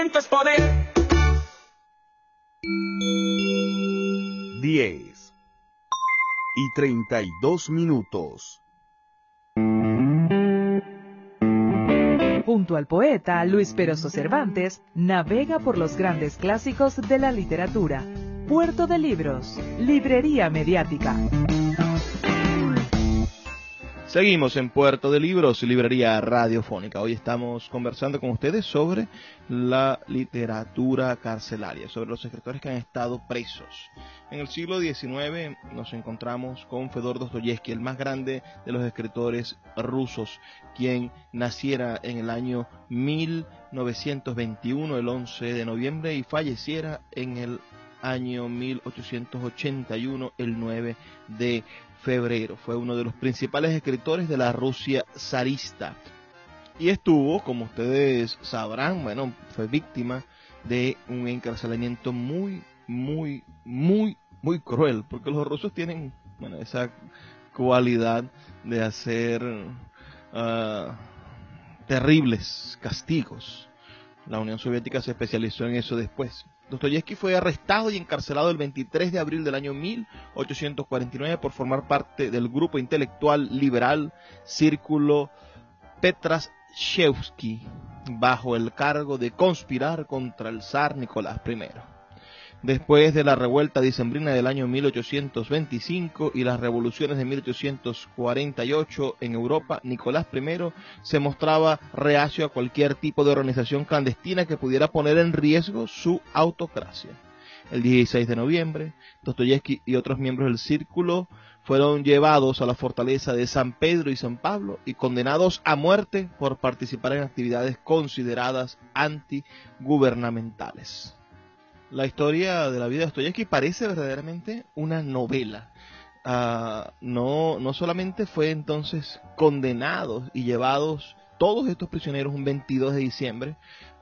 10:32. Junto al poeta Luis Peroso Cervantes, navega por los grandes clásicos de la literatura. Puerto de Libros, Librería Mediática. Seguimos en Puerto de Libros, Librería Radiofónica. Hoy estamos conversando con ustedes sobre la literatura carcelaria, sobre los escritores que han estado presos. En el siglo XIX nos encontramos con Fedor Dostoyevski, el más grande de los escritores rusos, quien naciera en el año 1921, el 11 de noviembre, y falleciera en el año 1881, el 9 de febrero. Fue uno de los principales escritores de la Rusia zarista y estuvo, como ustedes sabrán, fue víctima de un encarcelamiento muy cruel, porque los rusos tienen esa cualidad de hacer terribles castigos. La Unión Soviética se especializó en eso después. Dostoyevski fue arrestado y encarcelado el 23 de abril del año 1849 por formar parte del grupo intelectual liberal Círculo Petrashevsky, bajo el cargo de conspirar contra el zar Nicolás I. Después de la revuelta dicembrina del año 1825 y las revoluciones de 1848 en Europa, Nicolás I se mostraba reacio a cualquier tipo de organización clandestina que pudiera poner en riesgo su autocracia. El 16 de noviembre, Dostoyevski y otros miembros del círculo fueron llevados a la fortaleza de San Pedro y San Pablo y condenados a muerte por participar en actividades consideradas antigubernamentales. La historia de la vida de Dostoyevski parece verdaderamente una novela. No solamente fue entonces condenados y llevados todos estos prisioneros un 22 de diciembre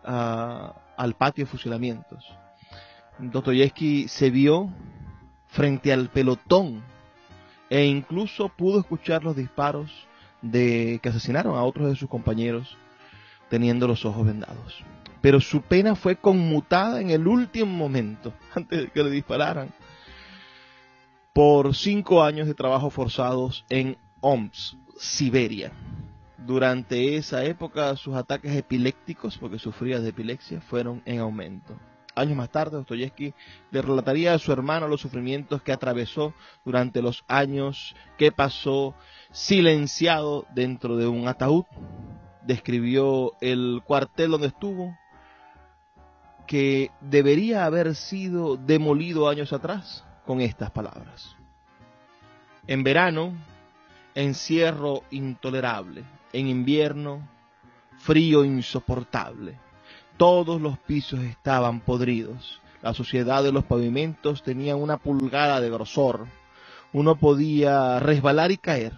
al patio de fusilamientos. Dostoyevski se vio frente al pelotón e incluso pudo escuchar los disparos que asesinaron a otros de sus compañeros teniendo los ojos vendados. Pero su pena fue conmutada en el último momento, antes de que le dispararan, por 5 años de trabajo forzados en Omsk, Siberia. Durante esa época sus ataques epilépticos, porque sufría de epilepsia, fueron en aumento. Años más tarde, Dostoyevski le relataría a su hermano los sufrimientos que atravesó durante los años que pasó silenciado dentro de un ataúd. Describió el cuartel donde estuvo, que debería haber sido demolido años atrás, con estas palabras: en verano, encierro intolerable; en invierno, frío insoportable. Todos los pisos estaban podridos, la suciedad de los pavimentos tenía una pulgada de grosor, uno podía resbalar y caer.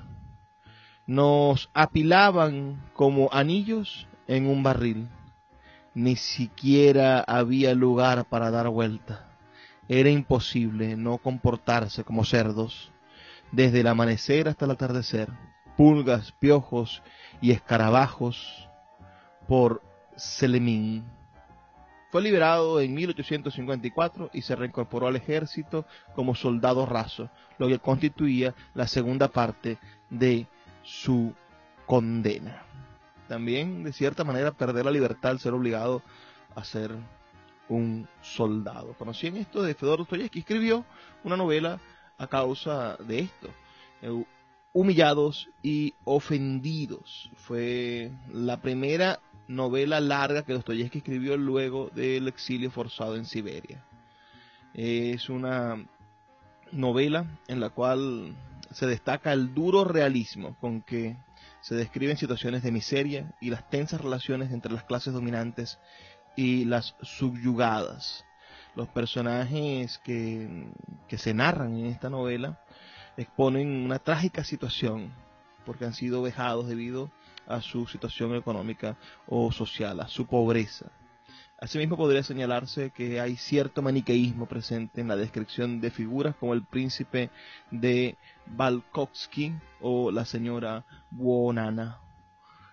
Nos apilaban como anillos en un barril. Ni siquiera había lugar para dar vuelta. Era imposible no comportarse como cerdos. Desde el amanecer hasta el atardecer, pulgas, piojos y escarabajos por Selemín. Fue liberado en 1854 y se reincorporó al ejército como soldado raso, lo que constituía la segunda parte de su condena. También, de cierta manera, perder la libertad al ser obligado a ser un soldado. ¿Conocían esto de Fedor Dostoyevski? Escribió una novela a causa de esto. Humillados y ofendidos. Fue la primera novela larga que Dostoyevski escribió luego del exilio forzado en Siberia. Es una novela en la cual se destaca el duro realismo con que se describen situaciones de miseria y las tensas relaciones entre las clases dominantes y las subyugadas. Los personajes que se narran en esta novela exponen una trágica situación porque han sido vejados debido a su situación económica o social, a su pobreza. Asimismo, podría señalarse que hay cierto maniqueísmo presente en la descripción de figuras como el príncipe de Balkovsky o la señora Buonana.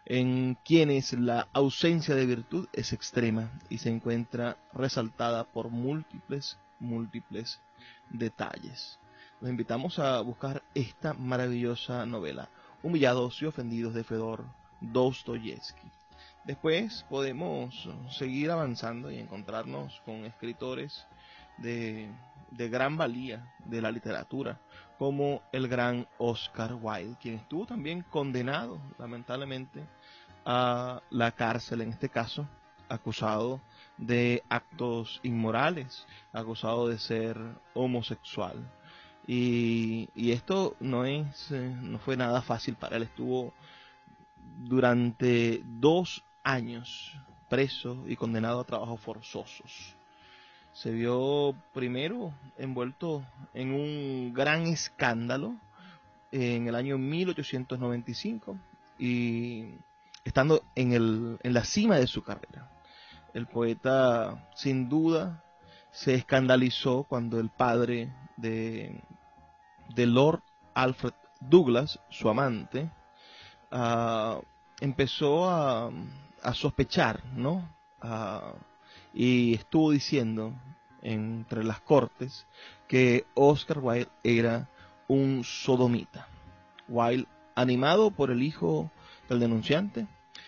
en quienes la ausencia de virtud es extrema y se encuentra resaltada por múltiples detalles. Los invitamos a buscar esta maravillosa novela, Humillados y ofendidos, de Fedor Dostoyevsky. Después podemos seguir avanzando y encontrarnos con escritores de gran valía de la literatura, como el gran Oscar Wilde, quien estuvo también condenado, lamentablemente, a la cárcel, en este caso, acusado de actos inmorales, acusado de ser homosexual. Y esto no fue nada fácil para él. Estuvo durante 2 años preso y condenado a trabajos forzosos. Se vio primero envuelto en un gran escándalo en el año 1895 y estando en la cima de su carrera. El poeta sin duda se escandalizó cuando el padre de Lord Alfred Douglas, su amante, empezó a sospechar, ¿no? Y estuvo diciendo entre las cortes que Oscar Wilde era un sodomita. Wilde, animado por el hijo del denunciante,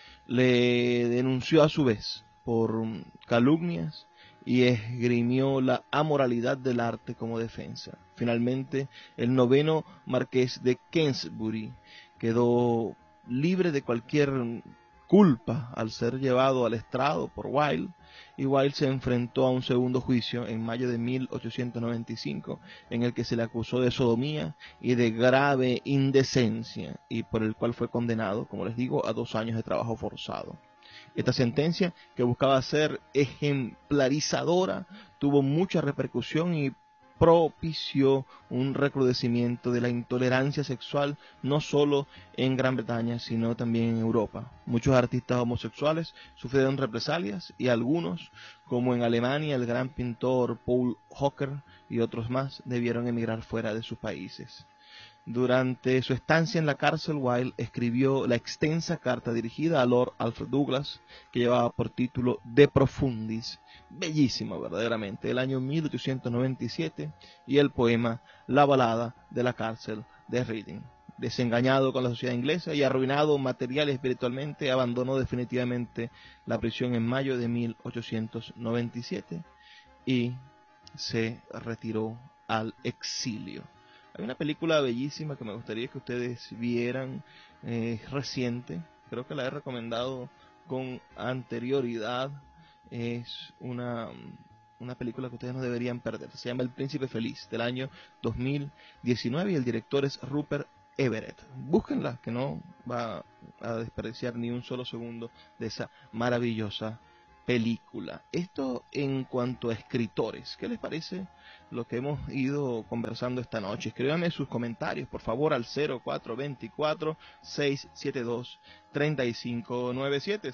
le denunció a su vez por calumnias y esgrimió la amoralidad del arte como defensa. Finalmente, el noveno marqués de Queensbury quedó libre de cualquier culpa al ser llevado al estrado por Wilde, y Wilde se enfrentó a un segundo juicio en mayo de 1895, en el que se le acusó de sodomía y de grave indecencia, y por el cual fue condenado, como les digo, a 2 años de trabajo forzado. Esta sentencia, que buscaba ser ejemplarizadora, tuvo mucha repercusión y propició un recrudecimiento de la intolerancia sexual no solo en Gran Bretaña, sino también en Europa. Muchos artistas homosexuales sufrieron represalias y algunos, como en Alemania el gran pintor Paul Hocker y otros más, debieron emigrar fuera de sus países. Durante su estancia en la cárcel, Wilde escribió la extensa carta dirigida a Lord Alfred Douglas, que llevaba por título De Profundis, bellísima verdaderamente, del año 1897, y el poema La balada de la cárcel de Reading. Desengañado con la sociedad inglesa y arruinado material y espiritualmente, abandonó definitivamente la prisión en mayo de 1897 y se retiró al exilio. Hay una película bellísima que me gustaría que ustedes vieran, reciente, creo que la he recomendado con anterioridad. Es una película que ustedes no deberían perder. Se llama El Príncipe Feliz, del año 2019, y el director es Rupert Everett. Búsquenla, que no va a desperdiciar ni un solo segundo de esa maravillosa película. Esto en cuanto a escritores. ¿Qué les parece lo que hemos ido conversando esta noche? Escríbanme sus comentarios, por favor, al 0424-672-3597,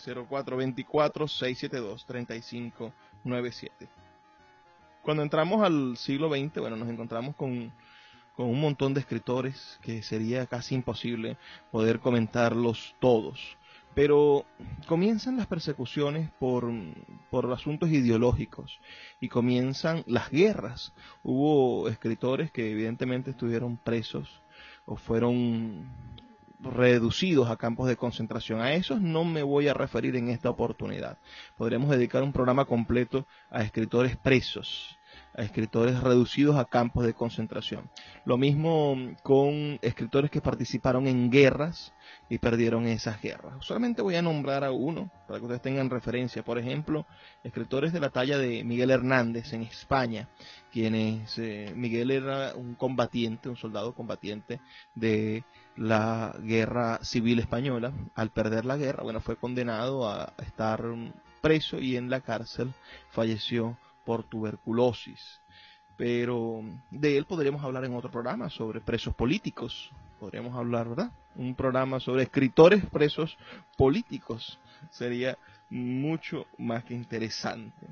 0424-672-3597. Cuando entramos al siglo XX, bueno, nos encontramos con un montón de escritores que sería casi imposible poder comentarlos todos. Pero comienzan las persecuciones por asuntos ideológicos y comienzan las guerras. Hubo escritores que evidentemente estuvieron presos o fueron reducidos a campos de concentración. A esos no me voy a referir en esta oportunidad. Podríamos dedicar un programa completo a escritores presos, a escritores reducidos a campos de concentración. Lo mismo con escritores que participaron en guerras y perdieron esas guerras. Solamente voy a nombrar a uno para que ustedes tengan referencia. Por ejemplo, escritores de la talla de Miguel Hernández en España, Miguel era un combatiente, un soldado combatiente de la guerra civil española. Al perder la guerra, bueno, fue condenado a estar preso y en la cárcel falleció por tuberculosis. Pero de él podríamos hablar en otro programa sobre presos políticos. Podríamos hablar, ¿verdad? Un programa sobre escritores presos políticos. Sería mucho más que interesante.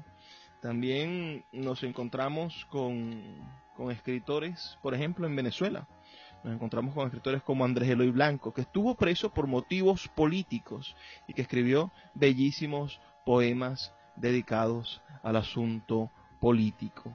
También nos encontramos con escritores, por ejemplo, en Venezuela. Nos encontramos con escritores como Andrés Eloy Blanco, que estuvo preso por motivos políticos y que escribió bellísimos poemas dedicados al asunto político.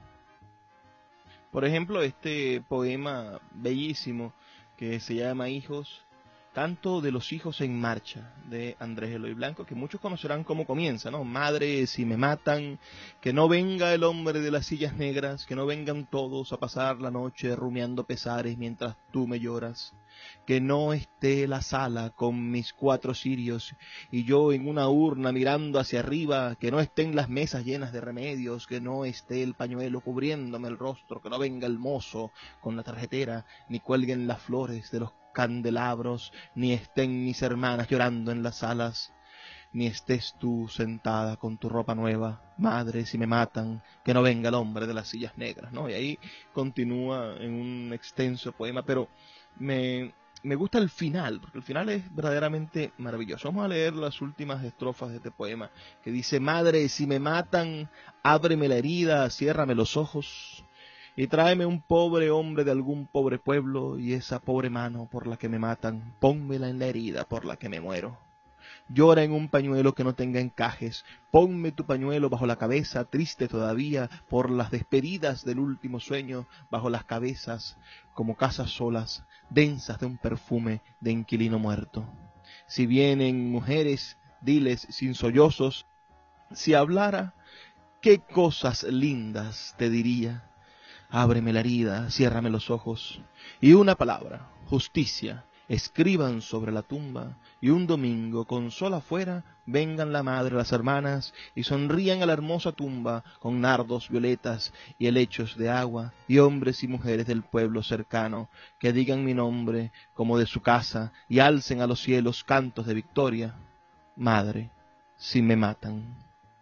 Por ejemplo, este poema bellísimo que se llama Hijos, Canto de los hijos en marcha, de Andrés Eloy Blanco, que muchos conocerán cómo comienza, ¿no? Madre, si me matan, que no venga el hombre de las sillas negras, que no vengan todos a pasar la noche rumiando pesares mientras tú me lloras, que no esté la sala con mis 4 cirios y yo en una urna mirando hacia arriba, que no estén las mesas llenas de remedios, que no esté el pañuelo cubriéndome el rostro, que no venga el mozo con la tarjetera, ni cuelguen las flores de los candelabros, ni estén mis hermanas llorando en las salas, ni estés tú sentada con tu ropa nueva, madre, si me matan, que no venga el hombre de las sillas negras, ¿no? Y ahí continúa en un extenso poema, pero me gusta el final, porque el final es verdaderamente maravilloso. Vamos a leer las últimas estrofas de este poema, que dice: madre, si me matan, ábreme la herida, ciérrame los ojos, y tráeme un pobre hombre de algún pobre pueblo, y esa pobre mano por la que me matan, pónmela en la herida por la que me muero. Llora en un pañuelo que no tenga encajes, ponme tu pañuelo bajo la cabeza, triste todavía por las despedidas del último sueño, bajo las cabezas como casas solas, densas de un perfume de inquilino muerto. Si vienen mujeres, diles sin sollozos, si hablara, qué cosas lindas te diría. Ábreme la herida, ciérrame los ojos, y una palabra, justicia, escriban sobre la tumba, y un domingo con sol afuera vengan la madre, las hermanas, y sonrían a la hermosa tumba con nardos, violetas y helechos de agua, y hombres y mujeres del pueblo cercano, que digan mi nombre como de su casa, y alcen a los cielos cantos de victoria. Madre, si me matan.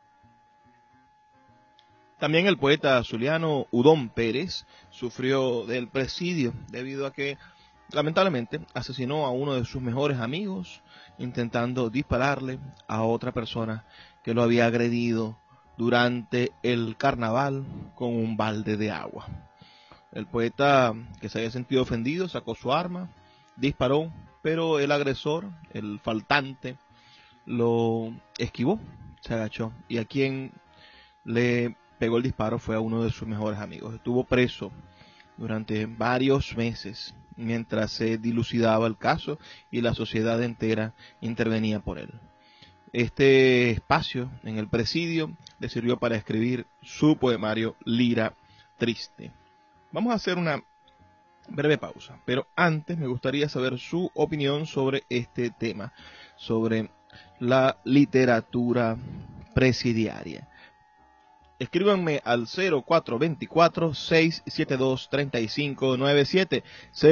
También el poeta zuliano Udón Pérez sufrió del presidio debido a que lamentablemente asesinó a uno de sus mejores amigos intentando dispararle a otra persona que lo había agredido durante el carnaval con un balde de agua. El poeta, que se había sentido ofendido, sacó su arma, disparó, pero el agresor, el faltante, lo esquivó, se agachó, y a quien le pegó el disparo fue a uno de sus mejores amigos. Estuvo preso durante varios meses mientras se dilucidaba el caso y la sociedad entera intervenía por él. Este espacio en el presidio le sirvió para escribir su poemario Lira Triste. Vamos a hacer una breve pausa, pero antes me gustaría saber su opinión sobre este tema, sobre la literatura presidiaria. Escríbanme al 0424-672-3597,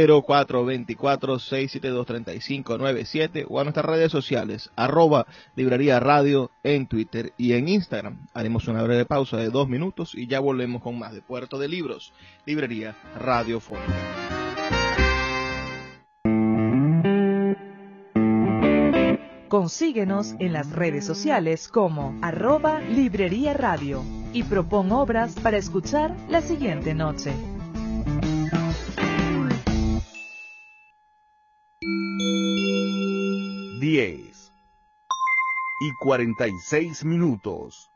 0424-672-3597, o a nuestras redes sociales, @Librería Radio en Twitter y en Instagram. Haremos una breve pausa de 2 minutos y ya volvemos con más de Puerto de Libros, Librería Radiofónica. Consíguenos en las redes sociales como @Librería Radio y propon obras para escuchar la siguiente noche. Diez y 46 minutos.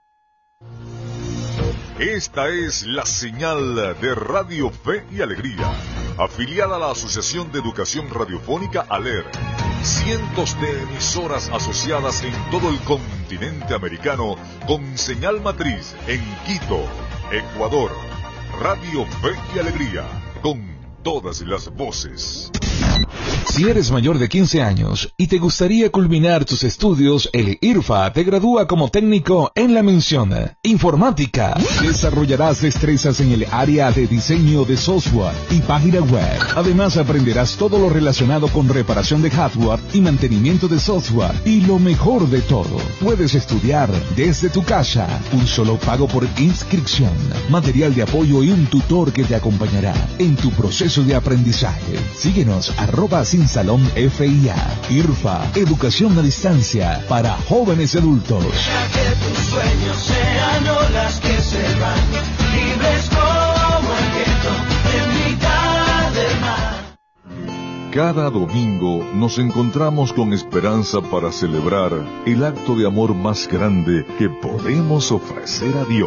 Esta es la señal de Radio Fe y Alegría, afiliada a la Asociación de Educación Radiofónica ALER. Cientos de emisoras asociadas en todo el continente americano con señal matriz en Quito, Ecuador. Radio Fe y Alegría, con todas las voces. Si eres mayor de 15 años y te gustaría culminar tus estudios, el IRFA te gradúa como técnico en la mención informática. Desarrollarás destrezas en el área de diseño de software y página web. Además, aprenderás todo lo relacionado con reparación de hardware y mantenimiento de software. Y lo mejor de todo, puedes estudiar desde tu casa. Un solo pago por inscripción, material de apoyo y un tutor que te acompañará en tu proceso de aprendizaje. Síguenos @Sinsalón FIA. IRFA, educación a distancia para jóvenes y adultos. Deja que tus sueños sean olas que se van, libres como el viento en mitad del mar. Cada domingo nos encontramos con esperanza para celebrar el acto de amor más grande que podemos ofrecer a Dios.